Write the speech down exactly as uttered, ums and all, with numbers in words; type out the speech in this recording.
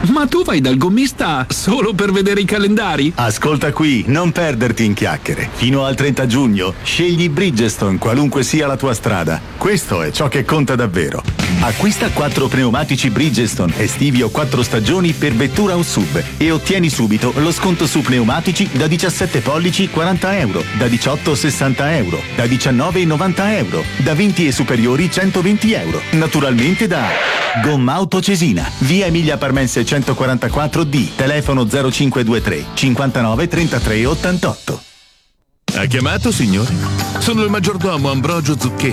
Ma tu vai dal gommista solo per vedere i calendari? Ascolta qui, non perderti in chiacchiere. Fino al trenta giugno scegli Bridgestone qualunque sia la tua strada. Questo è ciò che conta davvero. Acquista quattro pneumatici Bridgestone estivi o quattro stagioni per vettura o sub e ottieni subito lo sconto su pneumatici da diciassette pollici quaranta euro, da diciotto sessanta euro, da diciannove novanta euro, da venti e superiori centoventi euro. Naturalmente da Gomma Auto Cesina, via Emilia Parmense centoquarantaquattro D, telefono zero cinque due tre cinquantanove trentatré ottantotto. Ha chiamato, signore? Sono il maggiordomo Ambrogio Zucchetti.